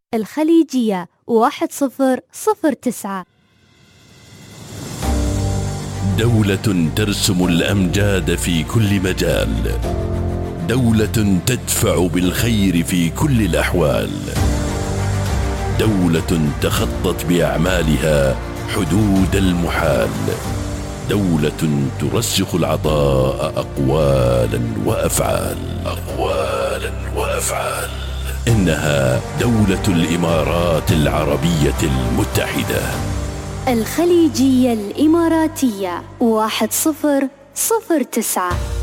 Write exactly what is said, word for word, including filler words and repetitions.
الخليجية واحد صفر صفر تسعة. دولة ترسم الأمجاد في كل مجال، دولة تدفع بالخير في كل الأحوال، دولة تخطت بأعمالها حدود المحال، دولة ترسخ العطاء أقوالا وأفعال أقوالا وأفعال إنها دولة الإمارات العربية المتحدة. الخليجية الإماراتية واحد صفر صفر تسعة.